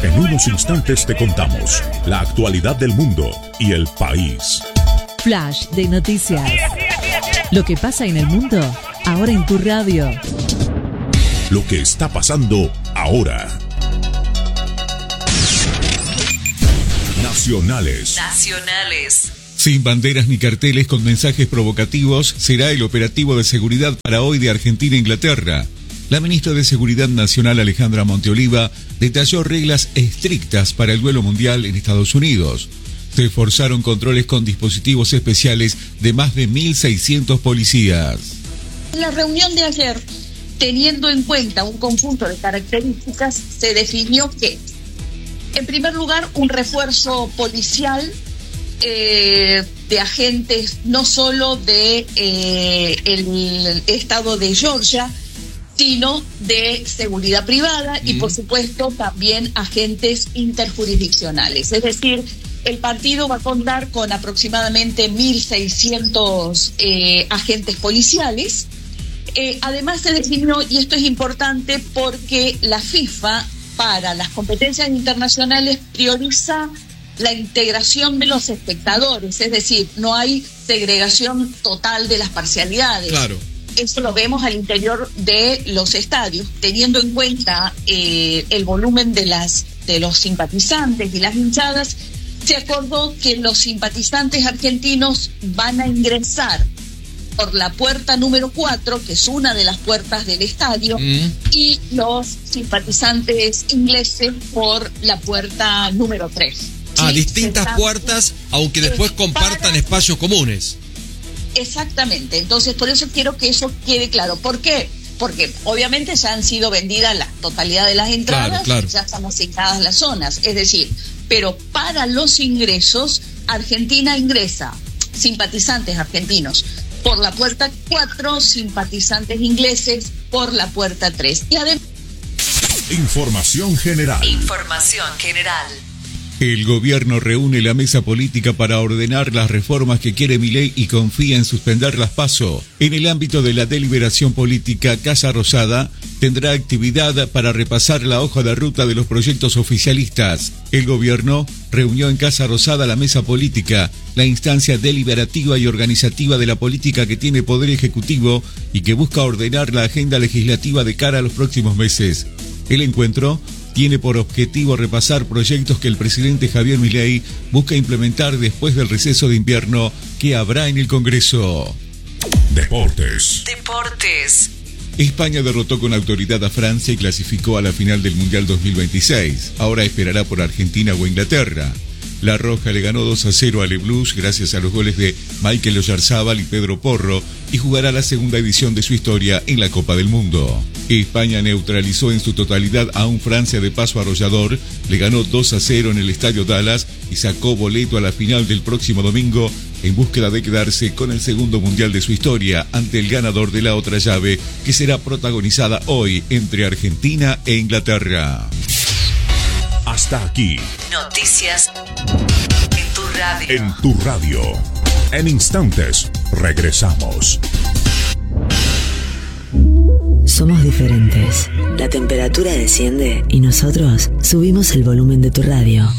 En unos instantes te contamos la actualidad del mundo y el país. Flash de noticias. Lo que pasa en el mundo, ahora en tu radio. Lo que está pasando ahora. Nacionales. Sin banderas ni carteles con mensajes provocativos, será el operativo de seguridad para hoy de Argentina e Inglaterra. La ministra de Seguridad Nacional, Alejandra Monteoliva, detalló reglas estrictas para el duelo mundial en Estados Unidos. Se esforzaron controles con dispositivos especiales de más de 1.600 policías. En la reunión de ayer, teniendo en cuenta un conjunto de características, se definió que, en primer lugar, un refuerzo policial de agentes no solo de el estado de Georgia, sino de seguridad privada y, por supuesto, también agentes interjurisdiccionales. Es decir, el partido va a contar con aproximadamente 1.600 agentes policiales. Además se definió, y esto es importante porque la FIFA para las competencias internacionales prioriza la integración de los espectadores, es decir, no hay segregación total de las parcialidades. Claro. Eso lo vemos al interior de los estadios, teniendo en cuenta el volumen de los simpatizantes y las hinchadas. Se acordó que los simpatizantes argentinos van a ingresar por la puerta número 4, que es una de las puertas del estadio, y los simpatizantes ingleses por la puerta número 3. Ah, distintas puertas, aunque después compartan espacios comunes. Exactamente, entonces por eso quiero que eso quede claro. ¿Por qué? Porque obviamente ya han sido vendidas la totalidad de las entradas, claro. Ya están asignadas las zonas, es decir, pero para los ingresos, Argentina ingresa simpatizantes argentinos por la puerta 4, simpatizantes ingleses por la puerta 3. Y además... Información general. El gobierno reúne la mesa política para ordenar las reformas que quiere Milei y confía en suspender las PASO. En el ámbito de la deliberación política, Casa Rosada tendrá actividad para repasar la hoja de ruta de los proyectos oficialistas. El gobierno reunió en Casa Rosada la mesa política, la instancia deliberativa y organizativa de la política que tiene poder ejecutivo y que busca ordenar la agenda legislativa de cara a los próximos meses. El encuentro tiene por objetivo repasar proyectos que el presidente Javier Milei busca implementar después del receso de invierno que habrá en el Congreso. Deportes. España derrotó con autoridad a Francia y clasificó a la final del Mundial 2026. Ahora esperará por Argentina o Inglaterra. La Roja le ganó 2-0 a Le Blues gracias a los goles de Michael Oyarzábal y Pedro Porro y jugará la segunda edición de su historia en la Copa del Mundo. España neutralizó en su totalidad a un Francia de paso arrollador, le ganó 2-0 en el Estadio Dallas y sacó boleto a la final del próximo domingo en búsqueda de quedarse con el segundo Mundial de su historia ante el ganador de la otra llave que será protagonizada hoy entre Argentina e Inglaterra. Hasta aquí. Noticias en tu radio. En tu radio. En instantes, regresamos. Somos diferentes. La temperatura desciende y nosotros subimos el volumen de tu radio.